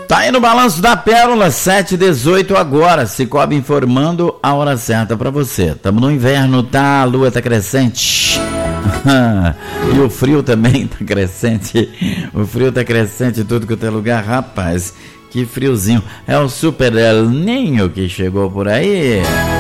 Tá aí no Balanço da Pérola, 7h18 agora. Cicobi informando a hora certa pra você. Tamo no inverno, tá? A lua tá crescente. E o frio também tá crescente. O frio tá crescente em tudo que é lugar, rapaz. Que friozinho. É o Super El Ninho que chegou por aí.